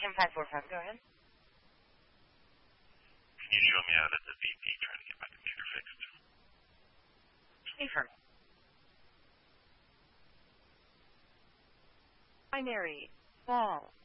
Kim545, go ahead. Can you show me out at the VP trying to get my computer fixed? Affirm. Binary. Fall.